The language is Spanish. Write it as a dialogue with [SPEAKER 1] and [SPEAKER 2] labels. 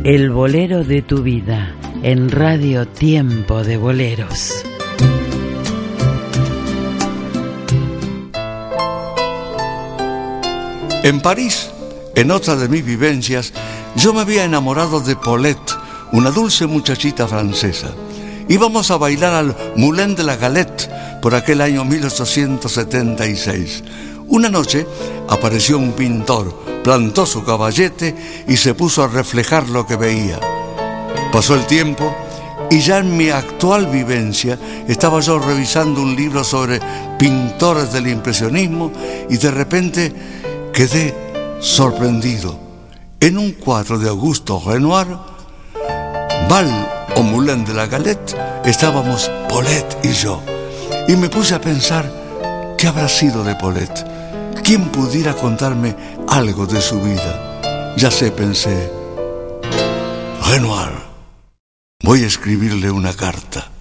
[SPEAKER 1] El bolero de tu vida, en Radio Tiempo de Boleros.
[SPEAKER 2] En París, en otra de mis vivencias, yo me había enamorado de Paulette, una dulce muchachita francesa. Íbamos a bailar al Moulin de la Galette por aquel año 1876. Una noche apareció un pintor, plantó su caballete y se puso a reflejar lo que veía. Pasó el tiempo y ya en mi actual vivencia estaba yo revisando un libro sobre pintores del impresionismo y de repente quedé sorprendido. En un cuadro de Auguste Renoir, Bal o Moulin de la Galette, estábamos Paulette y yo. Y me puse a pensar, ¿qué habrá sido de Paulette? ¿Quién pudiera contarme algo de su vida? Ya sé, pensé, Renoir, voy a escribirle una carta.